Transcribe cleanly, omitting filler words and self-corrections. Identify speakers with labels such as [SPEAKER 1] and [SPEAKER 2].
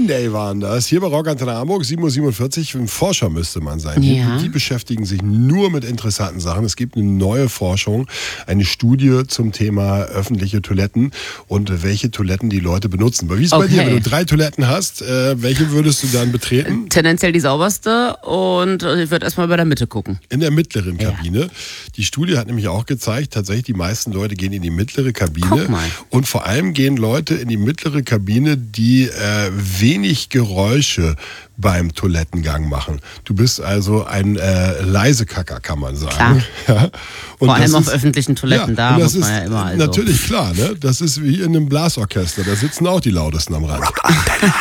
[SPEAKER 1] Day waren das. Hier bei Rock Antenne Hamburg, 7:47 Uhr. Ein Forscher müsste man sein.
[SPEAKER 2] Ja.
[SPEAKER 1] Die beschäftigen sich nur mit interessanten Sachen. Es gibt eine neue Forschung, eine Studie zum Thema öffentliche Toiletten und welche Toiletten die Leute benutzen. Aber wie ist es bei dir? Wenn du 3 Toiletten hast, welche würdest du dann betreten?
[SPEAKER 2] Tendenziell die sauberste und ich würde erstmal bei der Mitte gucken.
[SPEAKER 1] In der mittleren Kabine. Die Studie hat nämlich auch gezeigt, tatsächlich die meisten Leute gehen in die mittlere Kabine.
[SPEAKER 2] Guck mal.
[SPEAKER 1] Und vor allem gehen Leute in die mittlere Kabine, die wenig Geräusche beim Toilettengang machen. Du bist also ein Leisekacker, kann man sagen.
[SPEAKER 2] Klar.
[SPEAKER 1] Ja. Und
[SPEAKER 2] Vor allem auf
[SPEAKER 1] ist,
[SPEAKER 2] öffentlichen Toiletten, da
[SPEAKER 1] und das
[SPEAKER 2] muss man
[SPEAKER 1] ist
[SPEAKER 2] ja immer. Also.
[SPEAKER 1] natürlich klar, ne? Das ist wie in einem Blasorchester, da sitzen auch die Lautesten am Rand.